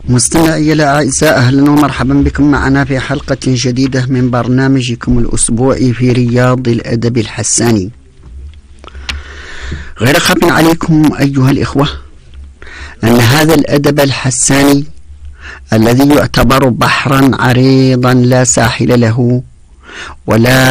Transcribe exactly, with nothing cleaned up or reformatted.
مستمعي الأعزاء، أهلا ومرحبا بكم معنا في حلقة جديدة من برنامجكم الأسبوعي في رياض الأدب الحساني. غير خف عليكم أيها الإخوة أن هذا الأدب الحساني الذي يعتبر بحرا عريضا لا ساحل له ولا